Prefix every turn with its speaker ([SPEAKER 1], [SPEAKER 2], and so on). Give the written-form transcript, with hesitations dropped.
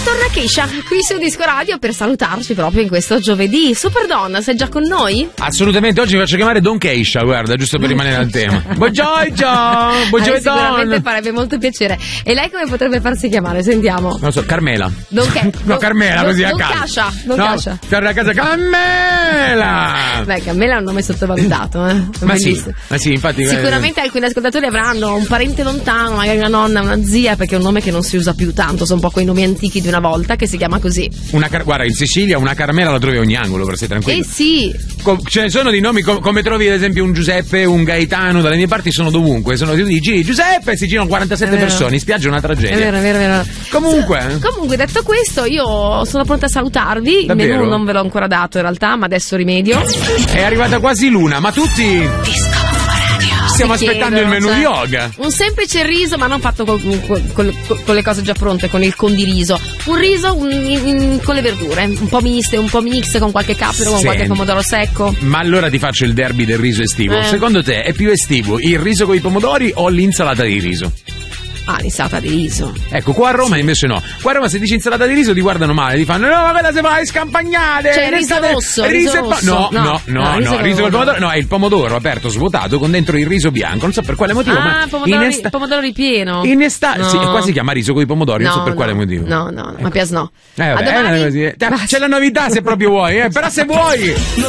[SPEAKER 1] Torna Keisha qui su Disco Radio per salutarci proprio in questo giovedì. Super Donna, sei già con noi?
[SPEAKER 2] Assolutamente, oggi mi faccio chiamare Don Keisha, guarda, giusto per rimanere al tema. Buongiorno,
[SPEAKER 1] sicuramente farebbe molto piacere. E lei come potrebbe farsi chiamare? Sentiamo.
[SPEAKER 2] Non lo so, Carmela.
[SPEAKER 1] No,
[SPEAKER 2] Carmela, così a caso.
[SPEAKER 1] Cascia, non Cascia.
[SPEAKER 2] Torna a casa Carmela!
[SPEAKER 1] Beh, Carmela è un nome sottovalutato,
[SPEAKER 2] Ma sì, infatti.
[SPEAKER 1] Sicuramente alcuni ascoltatori avranno un parente lontano, magari una nonna, una zia, perché è un nome che non si usa più tanto, sono un po' quei nomi antichi di una volta che si chiama così.
[SPEAKER 2] Guarda, in Sicilia una Carmela la trovi a ogni angolo, per stare tranquillo.
[SPEAKER 1] Sì.
[SPEAKER 2] Ce ne sono di nomi come trovi ad esempio un Giuseppe, un Gaetano, dalle mie parti sono dovunque. Tu dici Giuseppe, si girano 47 persone, in spiaggia è una tragedia.
[SPEAKER 1] È vero.
[SPEAKER 2] Comunque,
[SPEAKER 1] detto questo, io sono pronta a salutarvi.
[SPEAKER 2] Davvero?
[SPEAKER 1] Il menù non ve l'ho ancora dato in realtà, ma adesso rimedio.
[SPEAKER 2] È arrivata quasi l'una, ma tutti stiamo aspettando il menù yoga.
[SPEAKER 1] Un semplice riso, ma non fatto con le cose già pronte, con il condiriso. Un riso con le verdure, un po' miste, un po' mix, con qualche cappero, con qualche pomodoro secco.
[SPEAKER 2] Ma allora ti faccio il derby del riso estivo. Secondo te è più estivo il riso con i pomodori o l'insalata di riso?
[SPEAKER 1] Ah, l'insalata di riso.
[SPEAKER 2] Ecco, qua a Roma invece no. Qua a Roma se dici insalata di riso ti guardano male, ti fanno no, ma quella se fai scampagnate.
[SPEAKER 1] Cioè riso rosso.
[SPEAKER 2] No, riso col pomodoro. No, è il pomodoro aperto, svuotato, con dentro il riso bianco. Non so per quale motivo.
[SPEAKER 1] Ah, pomodoro ripieno.
[SPEAKER 2] In estate, sì, qua si chiama riso con i pomodori, non so per quale motivo.
[SPEAKER 1] No, ma piace no.
[SPEAKER 2] Vabbè, così. C'è la novità se proprio vuoi, però se vuoi.